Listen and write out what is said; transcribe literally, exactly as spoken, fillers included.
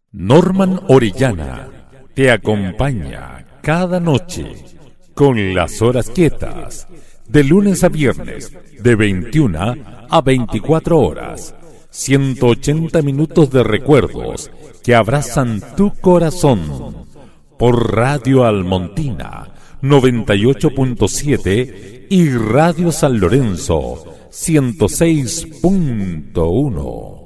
Norman Orellana te acompaña cada noche con las horas quietas, de lunes a viernes, de veintiuna a veinticuatro horas. ciento ochenta minutos de recuerdos que abrazan tu corazón. Por Radio Almontina noventa y ocho punto siete y Radio San Lorenzo ciento seis punto uno.